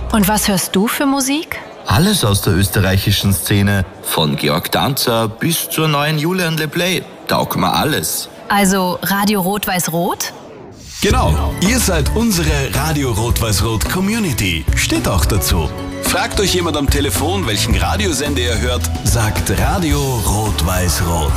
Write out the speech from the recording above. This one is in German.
Und was hörst du für Musik? Alles aus der österreichischen Szene, von Georg Danzer bis zur neuen Julian LePlay. Taugt mir alles. Also Radio Rot-Weiß-Rot? Genau, ihr seid unsere Radio Rot-Weiß-Rot Community. Steht auch dazu. Fragt euch jemand am Telefon, welchen Radiosender ihr hört, sagt Radio Rot-Weiß-Rot.